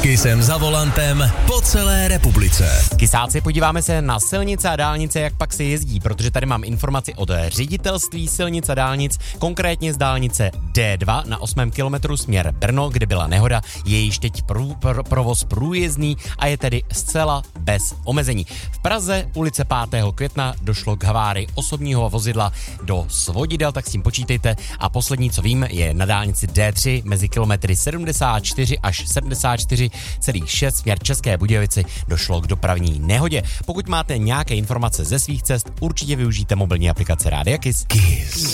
S Kissem za volantem po celé republice. Kysáci, podíváme se na silnice a dálnice, jak pak se jezdí, protože tady mám informaci od ředitelství silnic a dálnic, konkrétně z dálnice D2 na 8. kilometru směr Brno, kde byla nehoda, je již teď provoz průjezdný a je tedy zcela bez omezení. V Praze ulice 5. května došlo k havárii osobního vozidla do svodidel, tak s tím počítejte. A poslední, co vím, je na dálnici D3 mezi kilometry 74 až 74,6 směr České Budějovici došlo k dopravní nehodě. Pokud máte nějaké informace ze svých cest, určitě využijte mobilní aplikace Rádia Kiss. Kiss.